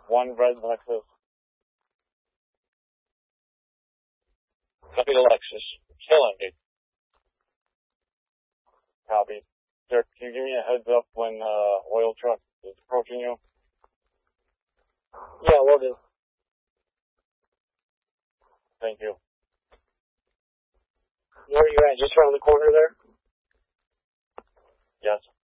1 red Lexus. Copy the Lexus. Killing it. Copy. Sir, can you give me a heads up when oil truck is approaching you? Yeah, will do. Thank you. Where are you at? Just around the corner there? Yes.